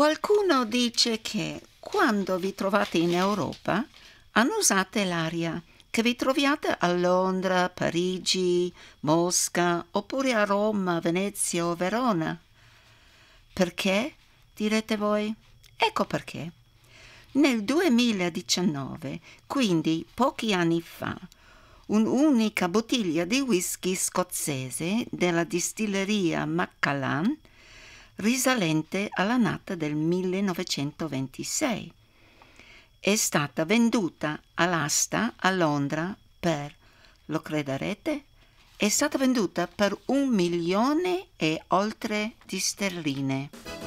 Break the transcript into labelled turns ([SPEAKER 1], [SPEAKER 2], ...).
[SPEAKER 1] Qualcuno dice che quando vi trovate in Europa annusate l'aria, che vi troviate a Londra, Parigi, Mosca oppure a Roma, Venezia o Verona. Perché? Direte voi. Ecco perché. Nel 2019, quindi pochi anni fa, un'unica bottiglia di whisky scozzese della distilleria Macallan, risalente all'annata del 1926, è stata venduta all'asta a Londra per, lo crederete, è stata venduta per 1 milione e oltre di sterline.